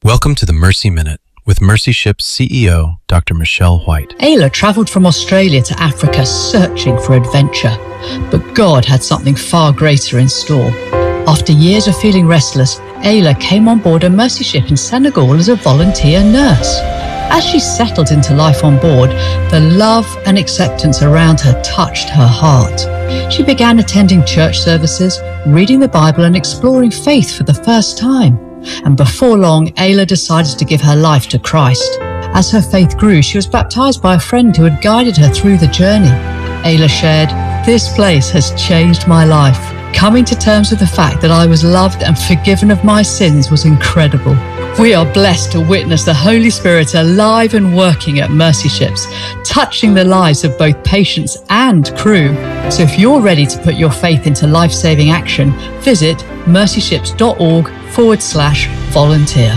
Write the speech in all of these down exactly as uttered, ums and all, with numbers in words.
Welcome to the Mercy Minute with Mercy Ship's C E O, Doctor Michelle White. Ayla travelled from Australia to Africa searching for adventure, but God had something far greater in store. After years of feeling restless, Ayla came on board a Mercy Ship in Senegal as a volunteer nurse. As she settled into life on board, the love and acceptance around her touched her heart. She began attending church services, reading the Bible and exploring faith for the first time. And before long, Ayla decided to give her life to Christ. As her faith grew, she was baptized by a friend who had guided her through the journey. Ayla shared, "This place has changed my life. Coming to terms with the fact that I was loved and forgiven of my sins was incredible." We are blessed to witness the Holy Spirit alive and working at Mercy Ships, touching the lives of both patients and crew. So if you're ready to put your faith into life-saving action, visit mercyships.org forward slash volunteer.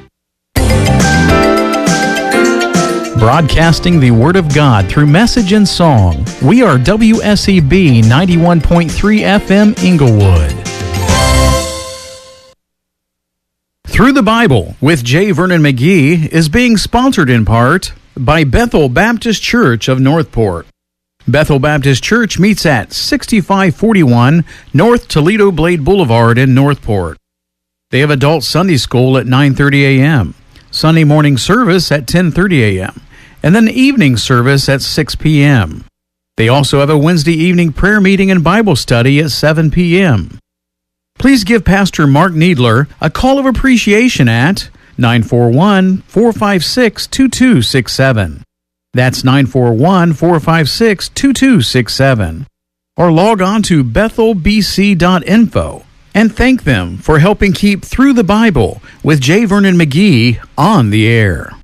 Broadcasting the Word of God through message and song, we are W S E B ninety-one point three F M Inglewood. Through the Bible with J. Vernon McGee is being sponsored in part by Bethel Baptist Church of Northport. Bethel Baptist Church meets at sixty-five forty-one North Toledo Blade Boulevard in Northport. They have adult Sunday school at nine thirty a.m., Sunday morning service at ten thirty a.m., and then evening service at six p.m. They also have a Wednesday evening prayer meeting and Bible study at seven p.m. Please give Pastor Mark Needler a call of appreciation at nine four one, four five six, two two six seven. That's nine four one, four five six, two two six seven. Or log on to bethel b c dot info and thank them for helping keep Through the Bible with J. Vernon McGee on the air.